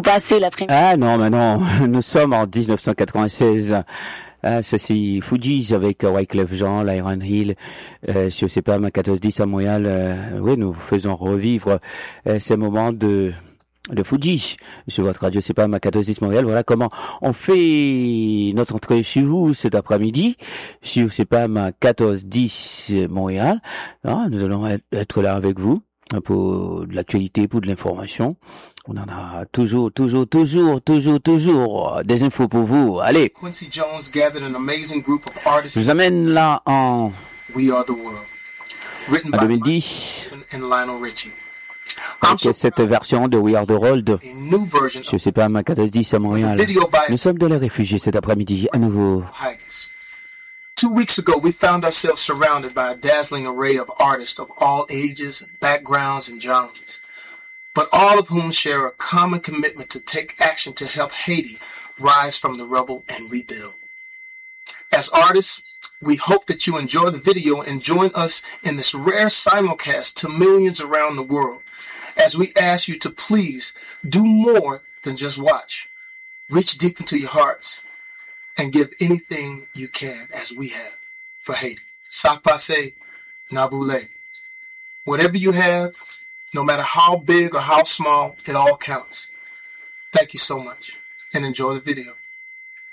passez l'après-midi? Ah non, mais non, nous sommes en 1996. Ceci, Fujis avec Wyclef Jean, l'Iron Hill, je sais pas, ma 14-10 à Montréal. Oui, nous faisons revivre ces moments de Fuji sur votre radio, c'est pas ma 14-10 Montréal. Voilà comment on fait notre entrée chez vous cet après-midi sur c'est pas ma 14-10 Montréal. Nous allons être là avec vous pour de l'actualité, pour de l'information. On en a toujours des infos pour vous. Allez. Quincy Jones gathered an amazing group of artists. Je vous amène là en We Are the World, written by 2010 and Lionel Richie. avec cette version de We Are the World. Je sais pas, ma 14-10 à Montréal. Nous sommes dans les réfugiés cet après-midi à nouveau. 2 weeks ago, we found ourselves surrounded by a dazzling array of artists of all ages, backgrounds, and genres, but all of whom share a common commitment to take action to help Haiti rise from the rubble and rebuild. As artists, we hope that you enjoy the video and join us in this rare simulcast to millions around the world, as we ask you to please do more than just watch. Reach deep into your hearts and give anything you can, as we have, for Haiti. Sakpase, Nabule. Whatever you have, no matter how big or how small, it all counts. Thank you so much, and enjoy the video.